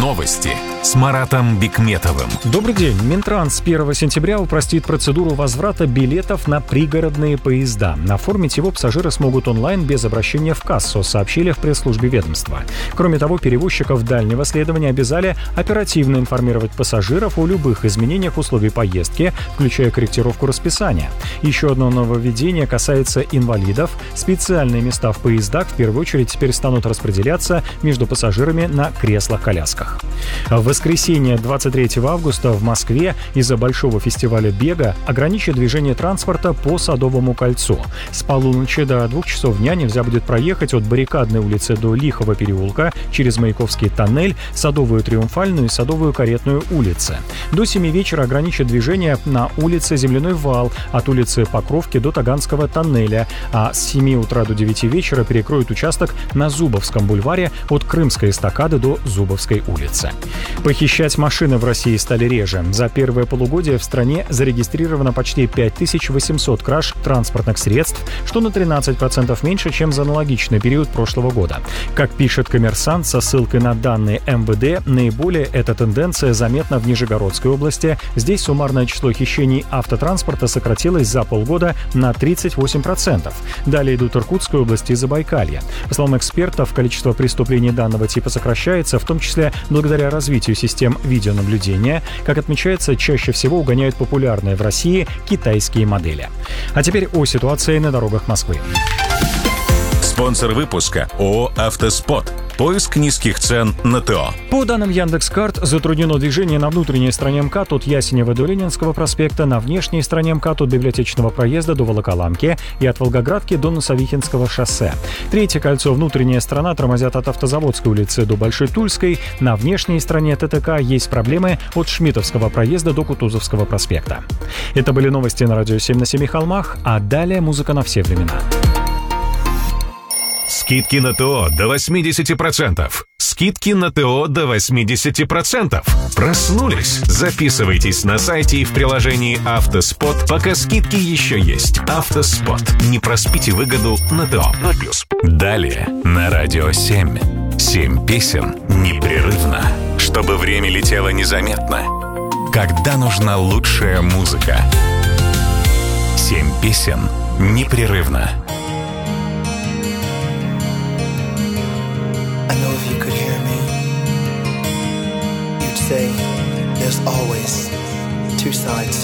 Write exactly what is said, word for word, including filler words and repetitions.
Новости с Маратом Бикметовым. Добрый день. Минтранс с первого сентября упростит процедуру возврата билетов на пригородные поезда. Оформить его пассажиры смогут онлайн без обращения в кассу, сообщили в пресс-службе ведомства. Кроме того, перевозчиков дальнего следования обязали оперативно информировать пассажиров о любых изменениях условий поездки, включая корректировку расписания. Еще одно нововведение касается инвалидов. Специальные места в поездах в первую очередь теперь станут распределяться между пассажирами на креслах-колясках. В воскресенье двадцать третьего августа в Москве из-за большого фестиваля бега ограничат движение транспорта по Садовому кольцу. С полуночи до двух часов дня нельзя будет проехать от Баррикадной улицы до Лихого переулка через Маяковский тоннель, Садовую Триумфальную и Садовую Каретную улицы. До семи вечера ограничат движение на улице Земляной вал от улицы Покровки до Таганского тоннеля, а с семи утра до девяти вечера перекроют участок на Зубовском бульваре от Крымской эстакады до Зубовской улицы. Похищать машины в России стали реже. За первое полугодие в стране зарегистрировано почти пять тысяч восемьсот краж транспортных средств, что на тринадцать процентов меньше, чем за аналогичный период прошлого года. Как пишет «Коммерсант» со ссылкой на данные эм вэ дэ, наиболее эта тенденция заметна в Нижегородской области. Здесь суммарное число хищений автотранспорта сократилось за полгода на тридцать восемь процентов. Далее идут Иркутская область и Забайкалье. По словам экспертов, количество преступлений данного типа сокращается, в том числе благодаря развитию систем видеонаблюдения. Как отмечается, чаще всего угоняют популярные в России китайские модели. А теперь о ситуации на дорогах Москвы. Спонсор выпуска ООО «Автоспот». Поиск низких цен на ТО. По данным Яндекс.Карт, затруднено движение на внутренней стороне МКАД от Ясенева до Ленинского проспекта, на внешней стороне МКАД от Библиотечного проезда до Волоколамки и от Волгоградки до Носовихинского шоссе. Третье кольцо, внутренняя сторона, тормозят от Автозаводской улицы до Большой Тульской. На внешней стороне ТТК есть проблемы от Шмитовского проезда до Кутузовского проспекта. Это были новости на радио семь на семи холмах, а далее музыка на все времена. Скидки на ТО до восемьдесят процентов. Скидки на ТО до восемьдесят процентов. Проснулись? Записывайтесь на сайте и в приложении «Автоспот», пока скидки еще есть. «Автоспот». Не проспите выгоду на ТО. ноль плюс. Далее на радио семь. Семь песен непрерывно, чтобы время летело незаметно. Когда нужна лучшая музыка. Семь песен непрерывно. Say there's always two sides